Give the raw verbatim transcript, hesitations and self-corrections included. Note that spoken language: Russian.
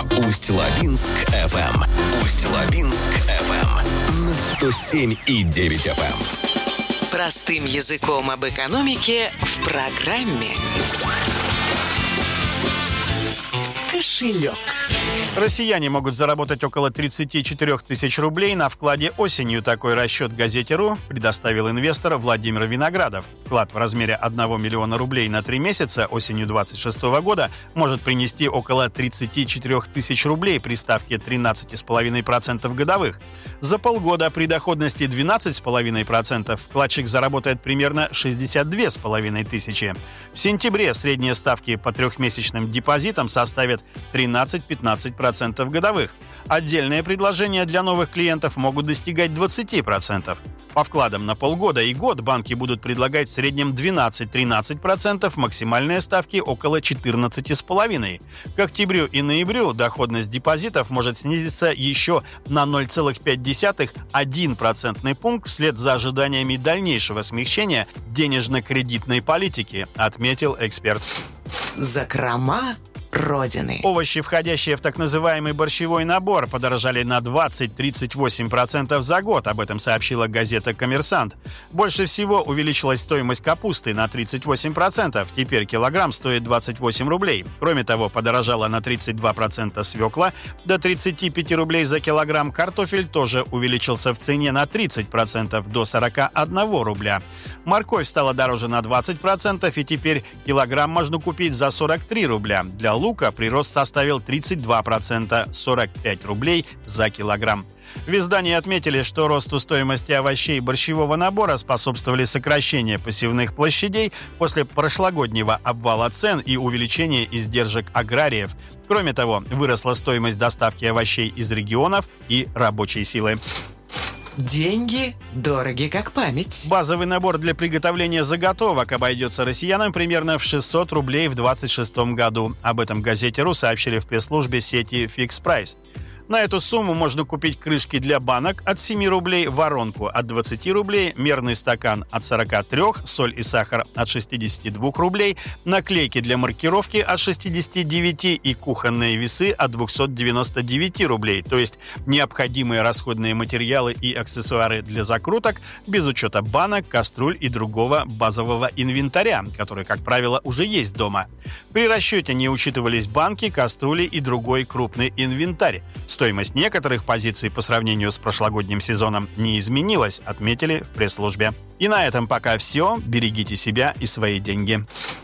Усть-Лабинск эф эм. Усть-Лабинск эф эм. На сто семь и девять эф эм. Простым языком об экономике в программе «Кошелек». Россияне могут заработать около тридцать четыре тысяч рублей на вкладе осенью. Такой расчет «Газете.ру» предоставил инвестор Владимир Виноградов. Вклад в размере одного миллиона рублей на три месяца осенью двадцать шестого года может принести около тридцать четыре тысяч рублей при ставке тринадцать целых пять десятых процента годовых. За полгода при доходности двенадцать целых пять десятых процента вкладчик заработает примерно шестьдесят две целых пять десятых тысячи. В сентябре средние ставки по трехмесячным депозитам составят тринадцать-пятнадцать процентов годовых. Отдельные предложения для новых клиентов могут достигать двадцать процентов. По вкладам на полгода и год банки будут предлагать в среднем двенадцать-тринадцать процентов, максимальные ставки около четырнадцать целых пять десятых. К октябрю и ноябрю доходность депозитов может снизиться еще на ноль целых пять десятых - один процентный пункт вслед за ожиданиями дальнейшего смягчения денежно-кредитной политики, отметил эксперт. Закрома Родины. Овощи, входящие в так называемый борщевой набор, подорожали на двадцать-тридцать восемь процентов за год. Об этом сообщила газета «Коммерсант». Больше всего увеличилась стоимость капусты на тридцать восемь процентов. Теперь килограмм стоит двадцать восемь рублей. Кроме того, подорожала на тридцать два процента свекла, до тридцать пять рублей за килограмм. Картофель тоже увеличился в цене на тридцать процентов, до сорок один рубля. Морковь стала дороже на двадцать процентов, и теперь килограмм можно купить за сорок три рубля. Для лука прирост составил тридцать два процента, сорок пять рублей за килограмм. В издании отметили, что росту стоимости овощей борщевого набора способствовали сокращение посевных площадей после прошлогоднего обвала цен и увеличения издержек аграриев. Кроме того, выросла стоимость доставки овощей из регионов и рабочей силы. Деньги дороги как память. Базовый набор для приготовления заготовок обойдется россиянам примерно в шестьсот рублей в двадцать шестом году. Об этом газете.ру сообщили в пресс-службе сети Fix Price. На эту сумму можно купить крышки для банок от семи рублей, воронку от двадцати рублей, мерный стакан от сорока трёх, соль и сахар от шестидесяти двух рублей, наклейки для маркировки от шестидесяти девяти и кухонные весы от двухсот девяноста девяти рублей. То есть необходимые расходные материалы и аксессуары для закруток без учета банок, кастрюль и другого базового инвентаря, который, как правило, уже есть дома. При расчете не учитывались банки, кастрюли и другой крупный инвентарь. Стоимость некоторых позиций по сравнению с прошлогодним сезоном не изменилась, отметили в пресс-службе. И на этом пока все. Берегите себя и свои деньги.